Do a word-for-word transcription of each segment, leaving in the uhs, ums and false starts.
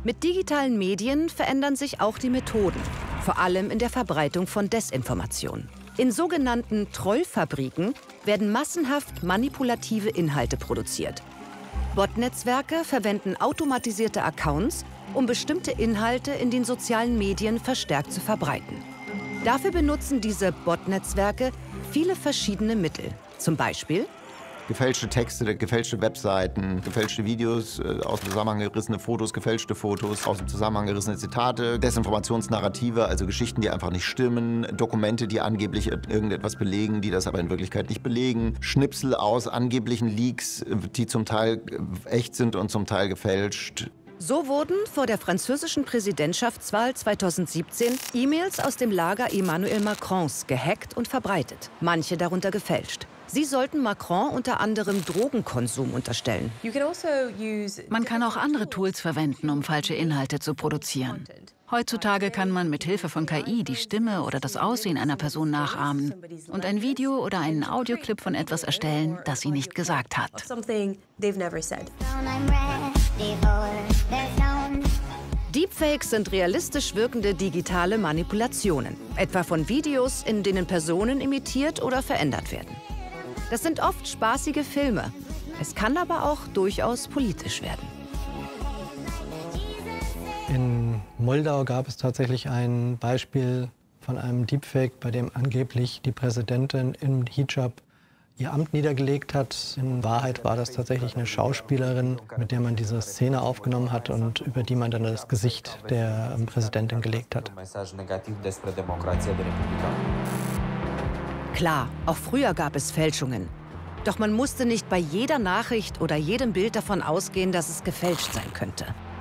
Mit digitalen Medien verändern sich auch die Methoden, vor allem in der Verbreitung von Desinformation. In sogenannten Trollfabriken werden massenhaft manipulative Inhalte produziert. Botnetzwerke verwenden automatisierte Accounts, um bestimmte Inhalte in den sozialen Medien verstärkt zu verbreiten. Dafür benutzen diese Botnetzwerke viele verschiedene Mittel. Zum Beispiel gefälschte Texte, gefälschte Webseiten, gefälschte Videos, aus dem Zusammenhang gerissene Fotos, gefälschte Fotos, aus dem Zusammenhang gerissene Zitate, Desinformationsnarrative, also Geschichten, die einfach nicht stimmen, Dokumente, die angeblich irgendetwas belegen, die das aber in Wirklichkeit nicht belegen, Schnipsel aus angeblichen Leaks, die zum Teil echt sind und zum Teil gefälscht. So wurden vor der französischen Präsidentschaftswahl zweitausendsiebzehn E-Mails aus dem Lager Emmanuel Macrons gehackt und verbreitet, manche darunter gefälscht. Sie sollten Macron unter anderem Drogenkonsum unterstellen. Man kann auch andere Tools verwenden, um falsche Inhalte zu produzieren. Heutzutage kann man mit Hilfe von K I die Stimme oder das Aussehen einer Person nachahmen und ein Video oder einen Audioclip von etwas erstellen, das sie nicht gesagt hat. Deepfakes sind realistisch wirkende digitale Manipulationen, etwa von Videos, in denen Personen imitiert oder verändert werden. Das sind oft spaßige Filme. Es kann aber auch durchaus politisch werden. In Moldau gab es tatsächlich ein Beispiel von einem Deepfake, bei dem angeblich die Präsidentin im Hijab ihr Amt niedergelegt hat. In Wahrheit war das tatsächlich eine Schauspielerin, mit der man diese Szene aufgenommen hat und über die man dann das Gesicht der Präsidentin gelegt hat. Klar, auch früher gab es Fälschungen. Doch man musste nicht bei jeder Nachricht oder jedem Bild davon ausgehen, dass es gefälscht sein könnte.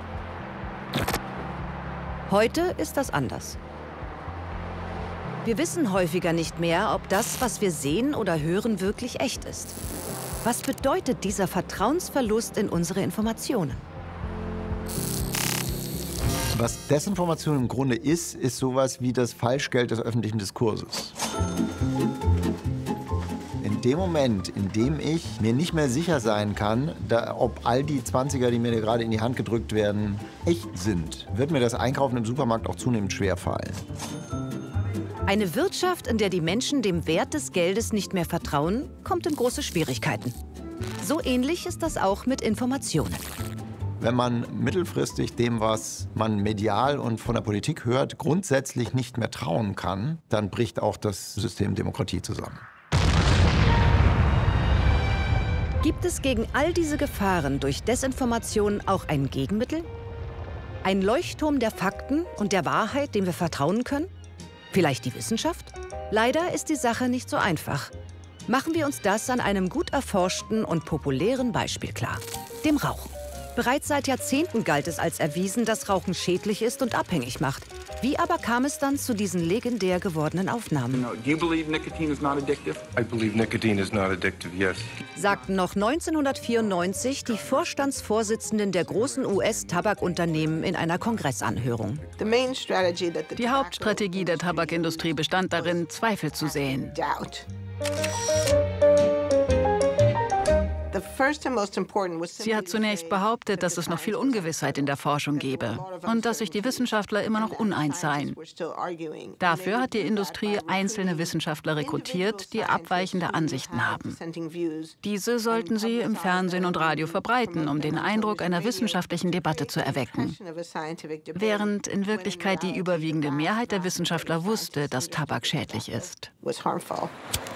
Heute ist das anders. Wir wissen häufiger nicht mehr, ob das, was wir sehen oder hören, wirklich echt ist. Was bedeutet dieser Vertrauensverlust in unsere Informationen? Was Desinformation im Grunde ist, ist sowas wie das Falschgeld des öffentlichen Diskurses. In dem Moment, in dem ich mir nicht mehr sicher sein kann, da, ob all die Zwanziger, die mir gerade in die Hand gedrückt werden, echt sind, wird mir das Einkaufen im Supermarkt auch zunehmend schwerfallen. Eine Wirtschaft, in der die Menschen dem Wert des Geldes nicht mehr vertrauen, kommt in große Schwierigkeiten. So ähnlich ist das auch mit Informationen. Wenn man mittelfristig dem, was man medial und von der Politik hört, grundsätzlich nicht mehr trauen kann, dann bricht auch das System Demokratie zusammen. Gibt es gegen all diese Gefahren durch Desinformation auch ein Gegenmittel? Ein Leuchtturm der Fakten und der Wahrheit, dem wir vertrauen können? Vielleicht die Wissenschaft? Leider ist die Sache nicht so einfach. Machen wir uns das an einem gut erforschten und populären Beispiel klar: dem Rauchen. Bereits seit Jahrzehnten galt es als erwiesen, dass Rauchen schädlich ist und abhängig macht. Wie aber kam es dann zu diesen legendär gewordenen Aufnahmen? Sagten noch neunzehnhundertvierundneunzig die Vorstandsvorsitzenden der großen U S-Tabakunternehmen in einer Kongressanhörung. Die Hauptstrategie der Tabakindustrie bestand darin, Zweifel zu säen. Sie hat zunächst behauptet, dass es noch viel Ungewissheit in der Forschung gebe und dass sich die Wissenschaftler immer noch uneins seien. Dafür hat die Industrie einzelne Wissenschaftler rekrutiert, die abweichende Ansichten haben. Diese sollten sie im Fernsehen und Radio verbreiten, um den Eindruck einer wissenschaftlichen Debatte zu erwecken. Während in Wirklichkeit die überwiegende Mehrheit der Wissenschaftler wusste, dass Tabak schädlich ist.